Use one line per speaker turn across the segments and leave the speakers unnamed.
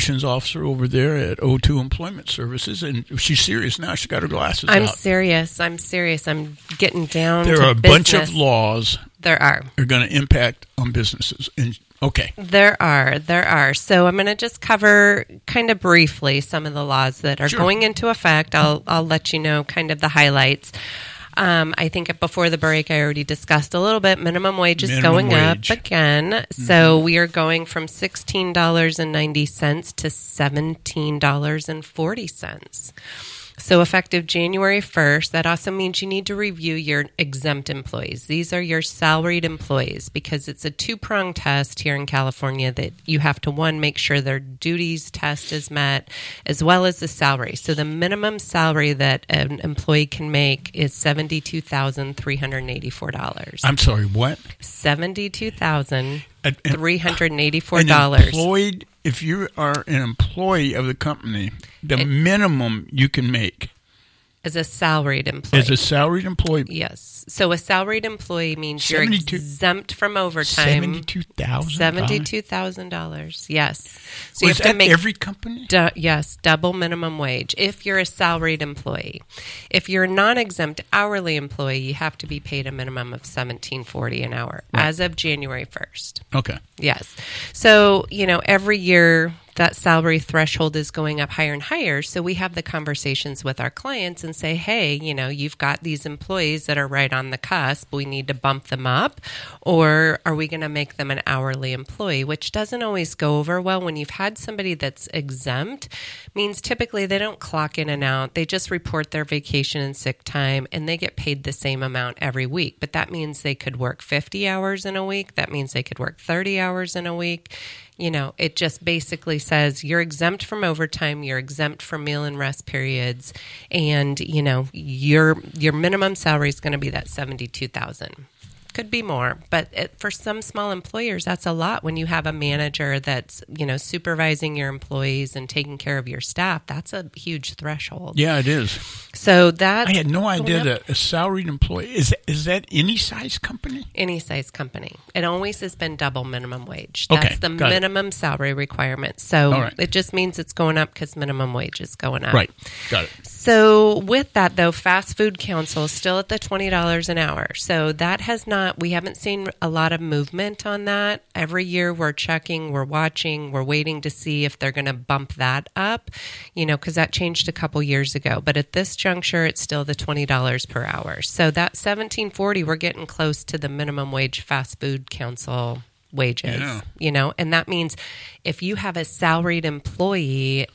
Communications Officer over there at O2 Employment Services, and she's serious now. She got her glasses out.
I'm serious. I'm getting down
there
to
are a
business.
bunch of laws
There are
going to impact on businesses. And okay.
There are. So I'm going to just cover kind of briefly some of the laws that are going into effect. I'll let you know kind of the highlights. I think before the break, I already discussed a little bit. Minimum wage is going up again. Mm-hmm. So we are going from $16.90 to $17.40. So effective January 1st, that also means you need to review your exempt employees. These are your salaried employees because it's a two-pronged test here in California that you have to, one, make sure their duties test is met as well as the salary. So the minimum salary that an employee can make is $72,384.
I'm sorry, what?
$72,384.
If you are an employee of the company, the minimum you can make
as a salaried employee.
As a salaried employee?
Yes. So a salaried employee means you're exempt from overtime.
$72,000?
$72,000, yes.
So you have to make every company?
Yes, double minimum wage if you're a salaried employee. If you're a non-exempt hourly employee, you have to be paid a minimum of $17.40 an hour as of January 1st.
Okay.
Yes. So, every year that salary threshold is going up higher and higher. So we have the conversations with our clients and say, hey, you've got these employees that are right on the cusp. We need to bump them up. Or are we going to make them an hourly employee, which doesn't always go over well. When you've had somebody that's exempt, means typically they don't clock in and out. They just report their vacation and sick time, and they get paid the same amount every week. But that means they could work 50 hours in a week. That means they could work 30 hours in a week. It just basically says you're exempt from overtime, you're exempt from meal and rest periods, and, your minimum salary is going to be that $72,000. Could be more, but for some small employers, that's a lot. When you have a manager that's, supervising your employees and taking care of your staff, that's a huge threshold.
Yeah, it is.
So that
I had no idea that a salaried employee is that any size company?
Any size company. It always has been double minimum wage. That's the minimum salary requirement. So it just means it's going up because minimum wage is going up.
Right. Got it.
So with that, though, Fast Food Council is still at the $20 an hour. So that has not. We haven't seen a lot of movement on that. Every year we're checking, we're watching, we're waiting to see if they're going to bump that up, because that changed a couple years ago. But at this juncture, it's still the $20 per hour. So that $17.40, we're getting close to the minimum wage Fast Food Council wages, and that means if you have a salaried employee,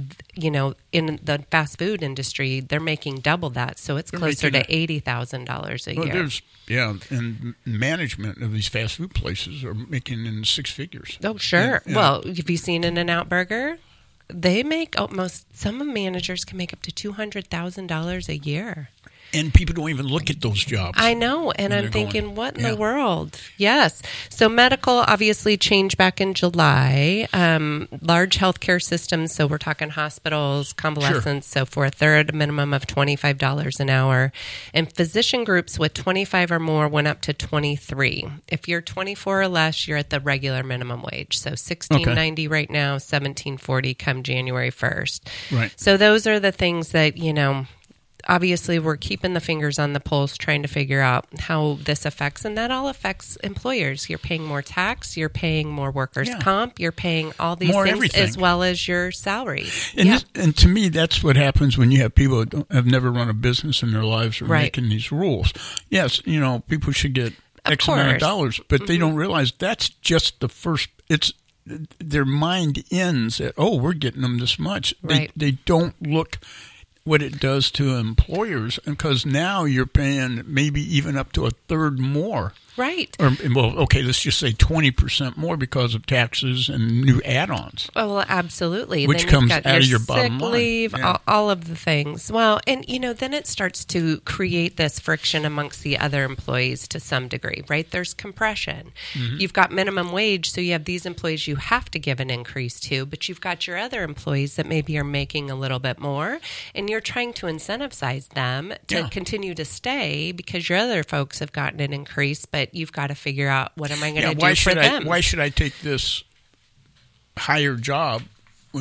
in the fast food industry, they're making double that. So it's closer to $80,000 a year.
And management of these fast food places are making in six figures.
Oh, sure. Yeah. Well, have you seen In-N-Out Burger? They make some managers can make up to $200,000 a year.
And people don't even look at those jobs.
I know. And I'm thinking, what in the world? Yes. So medical obviously changed back in July. Large healthcare systems, so we're talking hospitals, convalescents, so forth, they're at a minimum of $25 an hour. And physician groups with 25 or more went up to $23. If you're 24 or less, you're at the regular minimum wage. So $16.90 right now, $17.40 come January 1st.
Right.
So those are the things that, obviously, we're keeping the fingers on the pulse, trying to figure out how this affects, and that all affects employers. You're paying more tax, you're paying more workers' comp, you're paying all these things everything. As well as your salaries.
And to me, that's what happens when you have people that have never run a business in their lives or making these rules. Yes, people should get X amount of dollars, but they don't realize that's just the first. Their mind ends at, we're getting them this much.
Right.
They don't look what it does to employers, because now you're paying maybe even up to a third more.
Right.
Let's just say 20% more because of taxes and new add-ons.
Oh, well, absolutely.
Which comes out of your bottom line.
Leave, all of the things. Well, and, then it starts to create this friction amongst the other employees to some degree, right? There's compression. Mm-hmm. You've got minimum wage, so you have these employees you have to give an increase to, but you've got your other employees that maybe are making a little bit more, and you're trying to incentivize them to continue to stay because your other folks have gotten an increase, but you've got to figure out, what am I going to do for them?
Why should I take this higher job